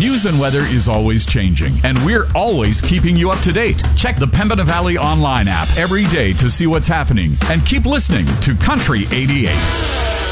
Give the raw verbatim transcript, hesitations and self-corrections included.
News and weather is always changing, and we're always keeping you up to date. Check the Pembina Valley Online app every day to see what's happening, and keep listening to Country eighty-eight.